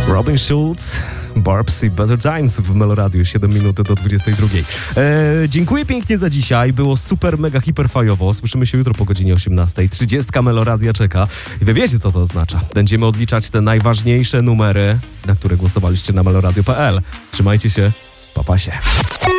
Robin Schulz, Barbs i Better Times w Meloradiu, 7 minut do 22. Dziękuję pięknie za dzisiaj. Było super, mega, hiperfajowo. Słyszymy się jutro po godzinie 18. 30 Meloradia czeka. I wy wiecie, co to oznacza. Będziemy odliczać te najważniejsze numery, na które głosowaliście na meloradio.pl. Trzymajcie się. Pa, pa się.